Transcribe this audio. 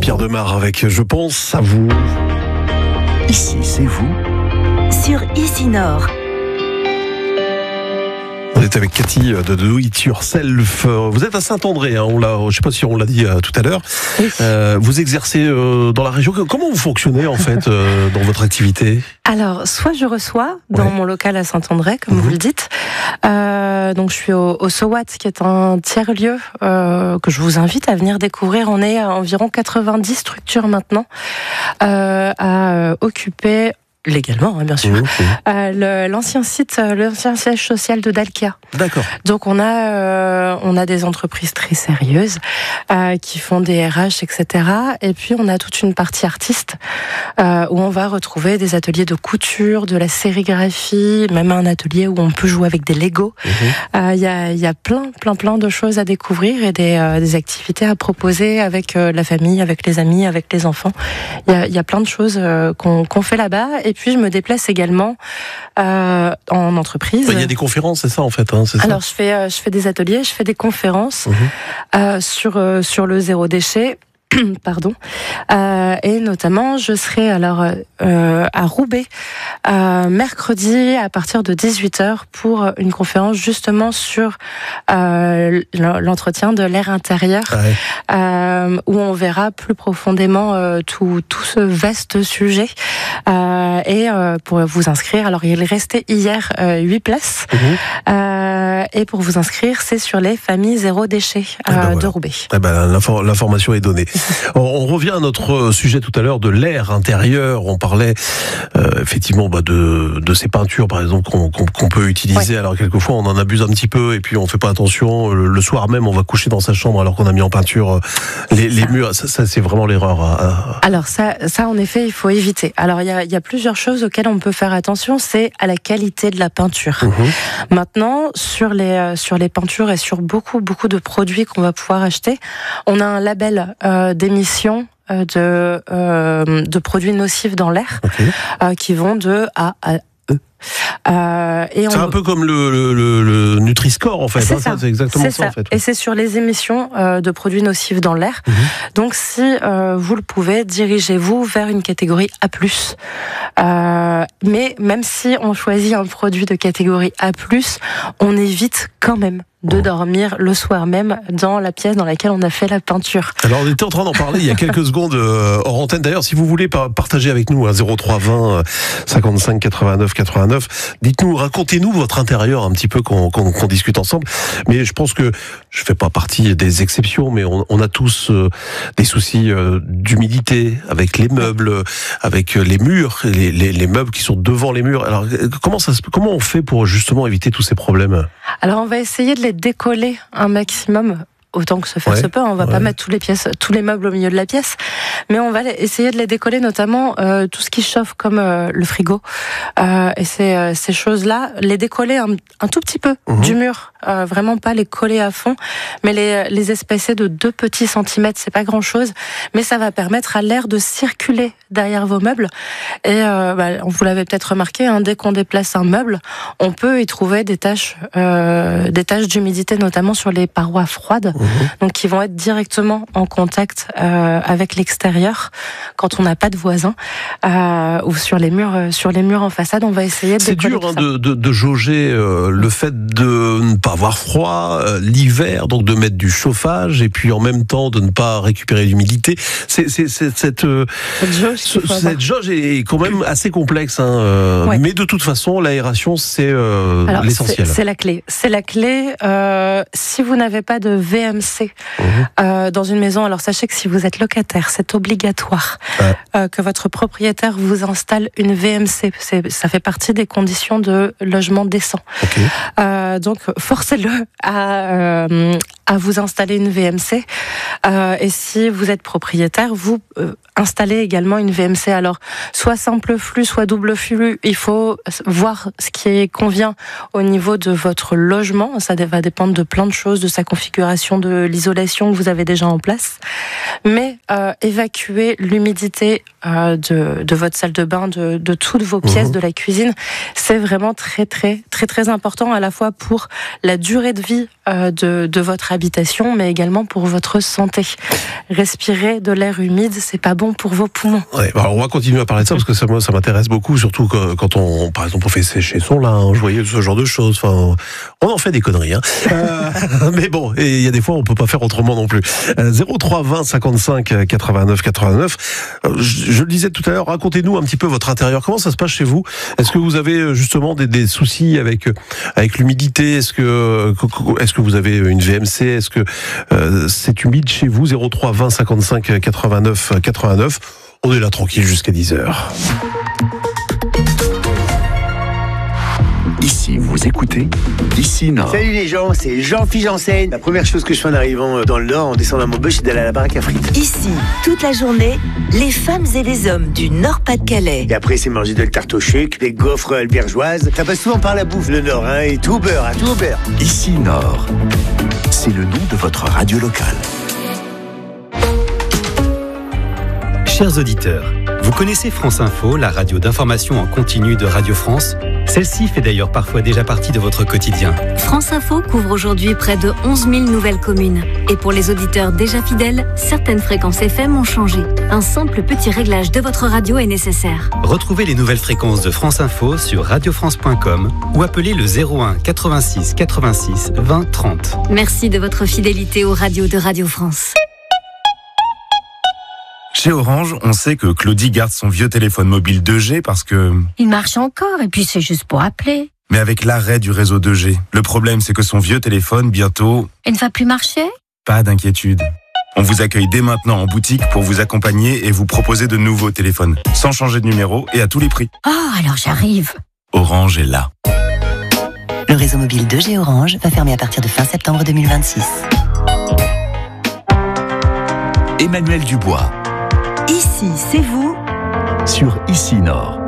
Pierre Demar avec Je pense à vous. Ici, c'est vous. Sur Ici Nord. On est avec Cathy de Do It Yourself. Vous êtes à Saint-André, hein, je ne sais pas si on l'a dit tout à l'heure. Oui. Vous exercez dans la région. Comment vous fonctionnez en fait dans votre activité ? Alors, soit je reçois dans mon local à Saint-André, comme vous le dites. Donc je suis au SOWAT, qui est un tiers-lieu que je vous invite à venir découvrir. On est à environ 90 structures maintenant à occuper légalement, hein, bien sûr, l'ancien site, l'ancien siège social de Dalkia. D'accord. Donc on a des entreprises très sérieuses qui font des RH, etc. Et puis on a toute une partie artiste où on va retrouver des ateliers de couture, de la sérigraphie, même un atelier où on peut jouer avec des Lego. Il y a plein de choses à découvrir et des activités à proposer avec la famille, avec les amis, avec les enfants. Il y a plein de choses qu'on fait là-bas. Et puis je me déplace également en entreprise. Il y a des conférences, c'est ça en fait, hein, c'est ça ? Alors je fais des ateliers, je fais des conférences sur le zéro déchet. Pardon. Et notamment, je serai alors à Roubaix mercredi à partir de 18h pour une conférence justement sur l'entretien de l'air intérieur, où on verra plus profondément tout ce vaste sujet. Et pour vous inscrire, alors il restait hier 8 places. Et pour vous inscrire, c'est sur les familles zéro déchet de Roubaix. L'information est donnée. On revient à notre sujet tout à l'heure de l'air intérieur. On parlait effectivement de ces peintures, par exemple, qu'on peut utiliser. Alors quelquefois, on en abuse un petit peu et puis on fait pas attention. Le soir même, on va coucher dans sa chambre alors qu'on a mis en peinture les murs. Ça, c'est vraiment l'erreur. Alors ça, en effet, il faut éviter. Alors il y a plusieurs choses auxquelles on peut faire attention. C'est à la qualité de la peinture. Maintenant, sur les peintures et sur beaucoup de produits qu'on va pouvoir acheter, on a un label d'émission de produits nocifs dans l'air qui vont de A à E. C'est un peu comme le Nutri-Score en fait. C'est exactement ça en fait. Et c'est sur les émissions de produits nocifs dans l'air. Donc si vous le pouvez, dirigez-vous vers une catégorie A+. Mais même si on choisit un produit de catégorie A+, on évite quand même de dormir le soir même dans la pièce dans laquelle on a fait la peinture. Alors on était en train d'en parler il y a quelques secondes hors antenne. D'ailleurs, si vous voulez partager avec nous 03 20 55 89 89, dites-nous, racontez-nous votre intérieur un petit peu qu'on discute ensemble. Mais je pense que je fais pas partie des exceptions, mais on a tous des soucis d'humidité avec les meubles, avec les murs, les meubles qui sont devant les murs. Alors comment on fait pour justement éviter tous ces problèmes ? Alors on va essayer de les décoller un maximum, autant que se faire se peut. On va pas mettre tous les meubles au milieu de la pièce, mais on va essayer de les décoller, notamment tout ce qui chauffe comme le frigo et ces choses-là, les décoller un tout petit peu du mur, vraiment pas les coller à fond, mais les espacer de 2 petits centimètres, c'est pas grand-chose, mais ça va permettre à l'air de circuler derrière vos meubles. Et vous l'avez peut-être remarqué, dès qu'on déplace un meuble, on peut y trouver des taches d'humidité, notamment sur les parois froides. Donc qui vont être directement en contact avec l'extérieur quand on n'a pas de voisins ou sur les murs en façade. On va essayer de décoller. C'est dur de jauger le fait de ne pas avoir froid l'hiver, donc de mettre du chauffage et puis en même temps de ne pas récupérer l'humidité. Cette jauge est quand même assez complexe, mais de toute façon l'aération c'est l'essentiel. C'est la clé. C'est la clé. Si vous n'avez pas de VMC dans une maison, alors sachez que si vous êtes locataire, c'est obligatoire que votre propriétaire vous installe une VMC. Ça fait partie des conditions de logement décent. Donc forcez-le à vous installer une VMC. Et si vous êtes propriétaire, vous installez également une VMC. Alors soit simple flux, soit double flux. Il faut voir ce qui convient au niveau de votre logement. Ça va dépendre de plein de choses, de sa configuration, de l'isolation que vous avez déjà en place. mais évacuer l'humidité de votre salle de bain, de toutes vos pièces, de la cuisine, c'est vraiment très très très très important, à la fois pour la durée de vie de votre habitation, mais également pour votre santé. Respirer de l'air humide, c'est pas bon pour vos poumons. Ouais, alors on va continuer à parler de ça parce que ça m'intéresse beaucoup, surtout quand on, par exemple, on fait sécher son linge, vous voyez, ce genre de choses. Enfin, on en fait des conneries, hein. Mais bon, et il y a des fois on peut pas faire autrement non plus. 03 20 55 89 89. Je le disais tout à l'heure, racontez-nous un petit peu votre intérieur. Comment ça se passe chez vous? Est-ce que vous avez justement des soucis avec l'humidité? Est-ce que vous avez une VMC? Est-ce que c'est humide chez vous? 03 20 55 89 89. On est là tranquille jusqu'à 10h. Ici, vous écoutez Ici Nord. Salut les gens, c'est Jean-Philippe Janssen. La première chose que je fais en arrivant dans le Nord, en descendant à Maubeuge, c'est d'aller à la baraque à frites. Ici, toute la journée, les femmes et les hommes du Nord-Pas-de-Calais. Et après, c'est manger de la tarte au chuc, des gaufres albergeoises. Ça passe souvent par la bouffe, le Nord, hein, et tout au beurre, tout au beurre. Ici Nord, c'est le nom de votre radio locale. Chers auditeurs, vous connaissez France Info, la radio d'information en continu de Radio France? Celle-ci fait d'ailleurs parfois déjà partie de votre quotidien. France Info couvre aujourd'hui près de 11 000 nouvelles communes. Et pour les auditeurs déjà fidèles, certaines fréquences FM ont changé. Un simple petit réglage de votre radio est nécessaire. Retrouvez les nouvelles fréquences de France Info sur radiofrance.com ou appelez le 01 86 86 20 30. Merci de votre fidélité aux radios de Radio France. Chez Orange, on sait que Claudie garde son vieux téléphone mobile 2G parce que... Il marche encore et puis c'est juste pour appeler. Mais avec l'arrêt du réseau 2G, le problème c'est que son vieux téléphone, bientôt... Il ne va plus marcher ? Pas d'inquiétude. On vous accueille dès maintenant en boutique pour vous accompagner et vous proposer de nouveaux téléphones, sans changer de numéro et à tous les prix. Oh, alors j'arrive. Orange est là. Le réseau mobile 2G Orange va fermer à partir de fin septembre 2026. Emmanuel Dubois. Ici, c'est vous. Sur Ici Nord.